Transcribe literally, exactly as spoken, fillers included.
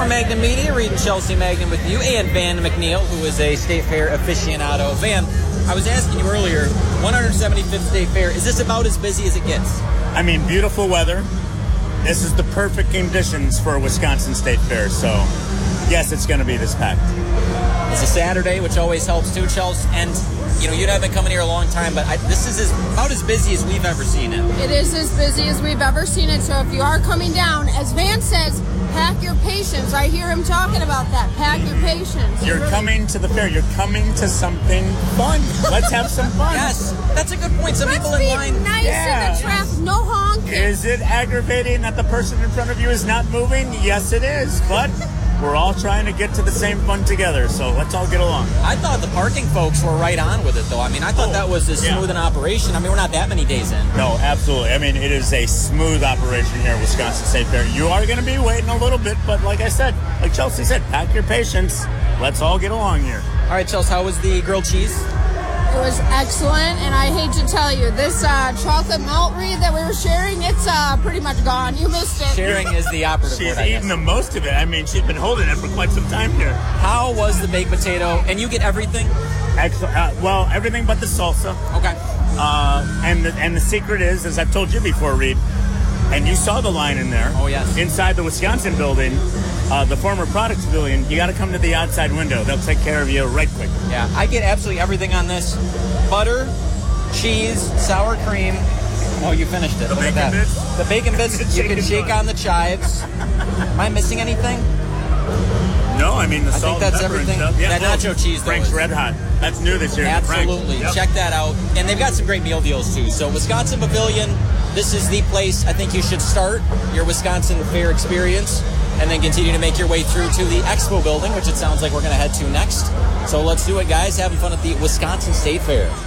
for Magnum Media, Reed and Chelsea Magnum with you, and Van McNeil, who is a State Fair aficionado. Van, I was asking you earlier, one hundred seventy-fifth State Fair, is this about as busy as it gets? I mean, beautiful weather. This is the perfect conditions for a Wisconsin State Fair, so yes, it's going to be this packed. It's a Saturday, which always helps too, Chelsea, and you know, you and I have been coming here a long time, but I, this is as, about as busy as we've ever seen it. It is as busy as we've ever seen it, so if you are coming down, as Van says, pack your patience. I hear him talking about that. Pack your patience. You're really... coming to the fair. You're coming to something fun. Let's have some fun. Yes, that's a good point. Some Let's people in be line. nice Yeah. in the traffic. No honking. Is it aggravating that the person in front of you is not moving? Yes, it is. But we're all trying to get to the same fun together, so let's all get along. I thought the parking folks were right on with it, though. I mean, I thought Oh, that was as yeah. smooth an operation. I mean, we're not that many days in. No, absolutely. I mean, it is a smooth operation here at Wisconsin State Fair. You are going to be waiting a little bit, but like I said, like Chelsea said, pack your patience. Let's all get along here. All right, Chelsea, how was the grilled cheese? It was excellent, and I hate to tell you, this uh, chocolate malt read that we were sharing, it's uh, pretty much gone. You missed it. Sharing is the operative She's word, I guess. eaten the most of it. I mean, she's been holding it for quite some time here. How was the baked potato? And you get everything? Excellent. Uh, well, everything but the salsa. Okay. Uh, and the, and the secret is, as I've told you before, Reed, and you saw the line in there. Oh, yes. Inside the Wisconsin building, uh, the former products pavilion, you got to come to the outside window. They'll take care of you right quick. Yeah, I get absolutely everything on this. Butter, cheese, sour cream. Oh, you finished it. The Look at bacon that. bits? The bacon bits, you Shake can and shake bake. on the chives. Am I missing anything? No, I mean the I salt think that's and pepper and everything. stuff. Yeah, That no, nacho cheese, though, Frank's is- Red Hot. That's new this year. the Frank's. Absolutely. Yep. Check that out. And they've got some great meal deals, too. So Wisconsin Pavilion, this is the place I think you should start your Wisconsin Fair experience and then continue to make your way through to the Expo building, which it sounds like we're going to head to next. So let's do it, guys. Having fun at the Wisconsin State Fair.